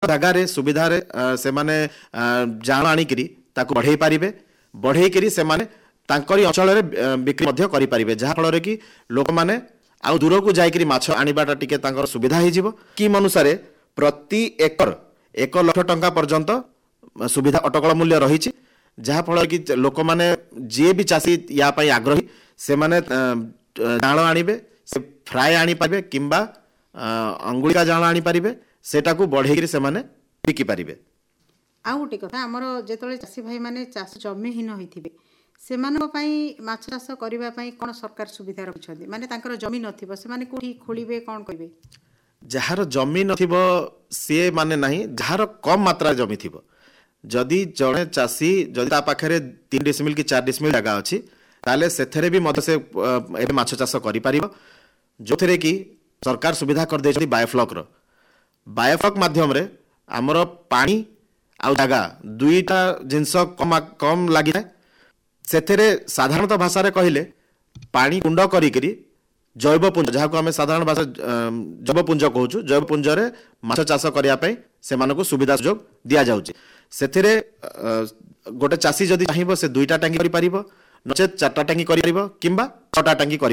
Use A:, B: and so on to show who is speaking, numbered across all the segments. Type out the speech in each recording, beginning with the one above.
A: जगार सुविधार से माने जान आणिकी बढ़े पारे बढ़ेकरी से अंचल बिक्री करें जहाँफल कि लोक मैंने आउ दूर को जाकरी माछ आनिबाटा टिके तांकर सुविधा हो किम अनुसार प्रति एकर 1 लाख टंका पर्यंत सुविधा अटकल मूल्य रही जहाँफल कि लोक मैंने जी भी चाषी या आग्रही से माने जाल आनिबे से फ्राए आनीपारे किंबा अंगुलिका जाल आनीपारे सेटा को बढ़ेकरी से माने बिकी पारिबे।
B: आ गोटे कथा आमर जेतले चाषी भाई माने चाष जमीहीन होइथिबे सेमानक पई माछ चाष करिबा पई कोन सरकार सुविधा रखिछथि माने तांकर जमीन नथिबो से माने कोठी खोलिबे कोन करिवे
A: जहार जमी नथिबो से माने नाही जहार कम मात्रा जमी थिबो जदि जड़े चाषी जदि ता पाखरे 3 डिसमिल कि 4 डिसमिल जगह अछि ताले सेथरे भी मते से एबे माछ चाष करि परिबो जोथरे कि सरकार सुविधा कर देछथि बायोफ्लॉक माध्यम रे हमर पानी आ जगह दुईटा जिनस कम लागि सेथरे साधारणतः भाषा रे कहिले पानी कुंड करिकरी जैवपुंज जहाँ को आम साधारण भाषा जैवपुंज कहूँ जैवपुंज रे माछ चाष करने से सुविधा सुजोग दि जाऊँगी से गोटे चाषी जदि चाहिए से 2टा टांगी कर नचेत 4टा टांगी कर कि 6टा टांगी कर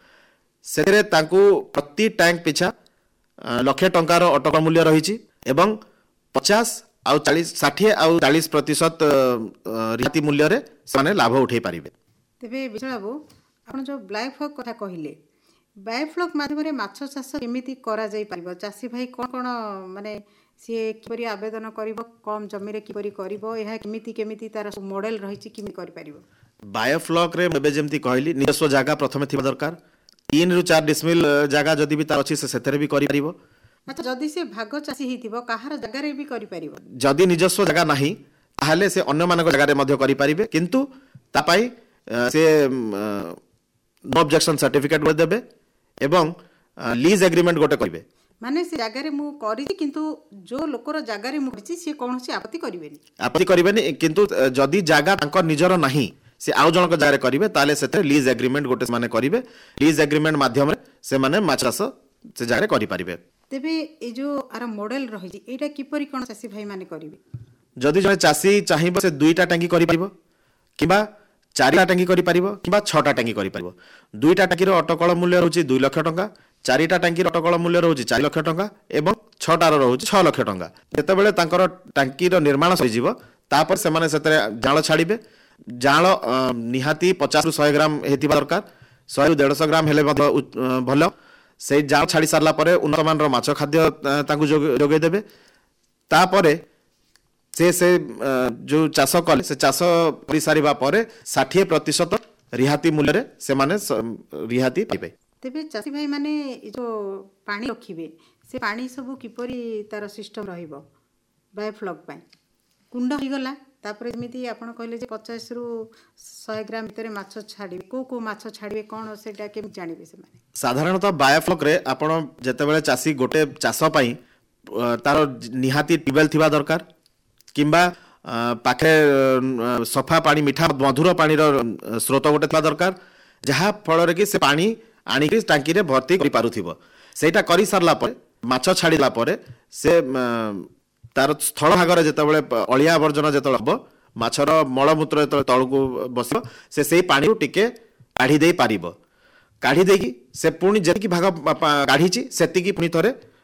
A: प्रति टैंक पिछा लक्षे टंकार अटक मूल्य रही 50 आउ 60 आउ 40% रिहाती मूल्य रे से लाभ उठे पारे।
B: तेबे विजय बाबू आपण जो बायोफ्लॉक कथा कहिले बायोफ्लॉक माध्यम माछ चाष केमिति करा जाई परिबो चाषी भाई कोन कोन माने सी किपरि आवेदन करिवो कम जमी रे किपरि करिवो एहा केमिति तार मॉडल रही छि किमि करि परिबो
A: बायोफ्लॉक रे एबे जेमति कहली निजस्व जागा प्रथमे थिबा दरकार 3 रु 4 डिसमिल जागा जदि भी तार अछि से सेथरे भी करि परिबो।
B: अच्छा जदि से भाग चाषी हिथिबो काहार जागा रे भी करि परिबो
A: जदि निजस्व जागा नाही ताहले से अन्य मानक जागा रे मध्य करि परिबे किंतु ता पई से नो ऑब्जेक्शन सर्टिफिकेट देबे एवं लीज एग्रीमेंट गोटे करिवे
B: माने से जागा रे मु करि किंतु जो लोकर जागा रे मु करिछि से कोनोसी
A: आपत्ति करिवेनी किंतु जदि जागा तांकर निजर नाही से आउ जनक जागा करिवे ताले सेते लीज एग्रीमेंट गोटे माने करिवे लीज एग्रीमेंट माध्यम रे से माने माछ चाष से जागा करि परिबे।
B: तेबे ए जो आर मॉडल रही एटा किपरि कोन चाषी भाई माने करिवे
A: जदि जने चाषी चाहिबो से 2टा टांगी करि परिबो किबा 4टा टांगी करि परिबो किबा 6टा टांगी करि परिबो 2टा टांगी रो अटकल मूल्य रहउची 2 लाख टंका 4टा टांगी रो अटकल मूल्य रहउची 4 लाख टंका एवं 6टा रो रहउची 6 लाख टंका जेते बेले तांकर टांकी रो निर्माण सही जीवो तापर से माने सेते जाळ छाड़ीबे जाळ निहाती 50 रु 100 ग्राम हेतिबा दरकार 100 रु 150 ग्राम हेले भलो से जाळ छाड़ी सारला परे उन्नत मान रो माछ खाद्य तांकु जोगे देबे तापरे से जो चाष कले से चाष कर सारिबा परे 60% रिहाती मूल्य रे से माने रिहाती पाइबे।
B: तेबे चाषी भाई माने जो पानी रखिबे से पानी सब किपरि तार सिस्टम रहिबो बायोफ्लॉक पय कुंड हो गला तापर एमिति आपण कहले जे 50 रु 100 ग्राम भीतर माछ छाडी को माछ छाडीबे कोन सेटा केम जानिबे से माने
A: साधारणतः बायोफ्लॉक रे आपण जते बेले चाषी गोटे चाष पई तार निहाती ट्यूबवेल थिबा दरकार किंबा पाखे सफा पानी मीठा मधुर पानी स्रोत गोटे था दरकार जहाँ फल कि से पानी आनिक टांकी रे भर्ती कर पारुथिबो सेटा करि सारला परे माछ छाड़ीला परे से तार स्थल भागर जेतेबेले अलिया आवर्जना जेतेबेले हबो माछर मलमूत्र जेतेबेले तळकु बसिबो से सेही पानी टिके काढी देई पारिबो काढी देकी से पुणी जेतिकी भाग काढीची सेतिकी पुणी थरे